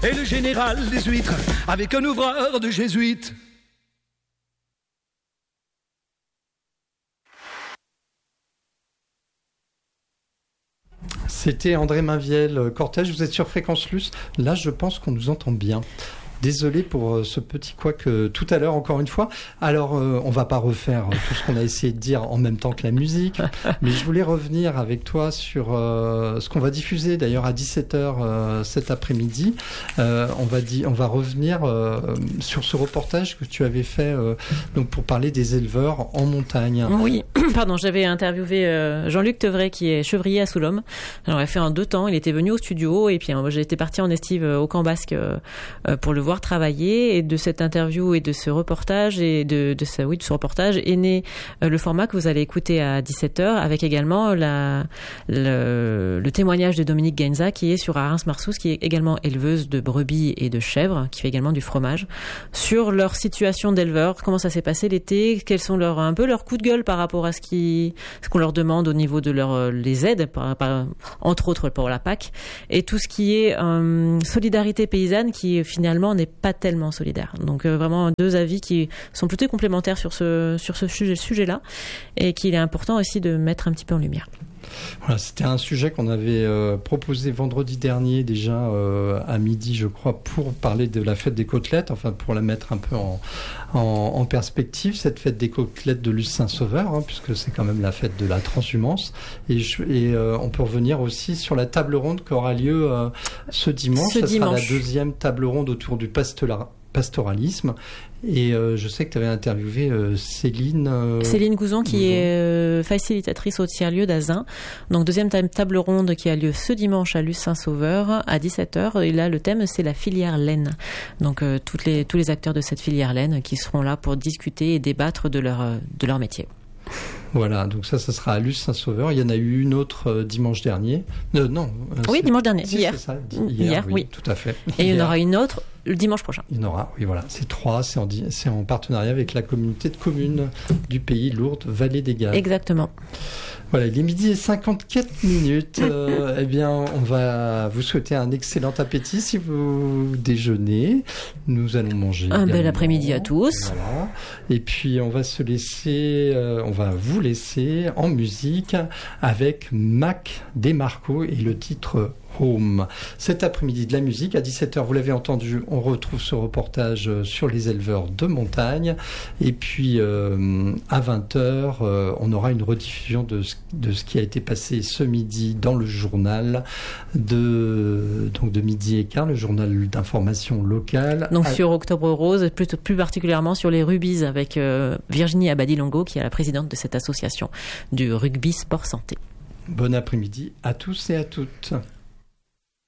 et le général des huîtres avec un ouvreur de jésuites. C'était André Mainviel, Cortège, vous êtes sur Fréquence Luce. Là, je pense qu'on nous entend bien. Désolé pour ce petit couac tout à l'heure, encore une fois. Alors, on va pas refaire tout ce qu'on a essayé de dire en même temps que la musique, mais je voulais revenir avec toi sur ce qu'on va diffuser d'ailleurs à 17h cet après-midi. On va revenir sur ce reportage que tu avais fait donc pour parler des éleveurs en montagne. Oui, pardon, j'avais interviewé Jean-Luc Tevray qui est chevrier à Soulom. Alors, il a fait en 2 temps. Il était venu au studio et puis j'étais partie en estive au Camp Basque pour le voir travailler, et de cette interview et de ce reportage et de ce reportage est né le format que vous allez écouter à 17h, avec également le témoignage de Dominique Gainza qui est sur Arins Marsous, qui est également éleveuse de brebis et de chèvres, qui fait également du fromage, sur leur situation d'éleveur, comment ça s'est passé l'été, quels sont un peu leurs coups de gueule par rapport à ce qu'on leur demande au niveau de les aides, entre autres pour la PAC, et tout ce qui est solidarité paysanne qui finalement n'est pas tellement solidaire. Donc vraiment 2 avis qui sont plutôt complémentaires sur ce sujet-là, et qu'il est important aussi de mettre un petit peu en lumière. Voilà, c'était un sujet qu'on avait proposé vendredi dernier déjà à midi, je crois, pour parler de la fête des côtelettes, enfin pour la mettre un peu en perspective, cette fête des côtelettes de Luce Saint-Sauveur, puisque c'est quand même la fête de la transhumance. Et on peut revenir aussi sur la table ronde qui aura lieu ce dimanche. Ça sera la 2e table ronde autour du pastoralisme. Et je sais que tu avais interviewé Céline Gouzon, qui est facilitatrice au tiers-lieu d'Azun. Donc 2e table ronde qui a lieu ce dimanche à Luce Saint-Sauveur à 17h. Et là, le thème, c'est la filière laine. Donc tous les acteurs de cette filière laine qui seront là pour discuter et débattre de leur métier. Voilà, donc ça sera à Luce Saint-Sauveur. Il y en a eu une autre dimanche dernier. Oui, dimanche dernier, hier. C'est ça, hier, oui, tout à fait. Et il y en aura une autre le dimanche prochain. Il y en aura, oui, voilà. C'est 3, c'est en partenariat avec la communauté de communes du pays, Lourdes, Vallée des Gaves. Exactement. Voilà, il est 12h54. Eh bien, on va vous souhaiter un excellent appétit si vous déjeunez. Nous allons manger. Un bel après-midi à tous. Voilà. Et puis, on va vous laisser en musique avec Mac DeMarco et le titre Home. Cet après-midi de la musique à 17h, vous l'avez entendu, on retrouve ce reportage sur les éleveurs de montagne, et puis à 20h on aura une rediffusion de ce qui a été passé ce midi dans le journal de midi et quart, le journal d'information locale. Donc sur Octobre Rose, plus particulièrement sur les rugbyes, avec Virginie Abadi-Longo qui est la présidente de cette association du rugby sport santé. Bon après-midi à tous et à toutes.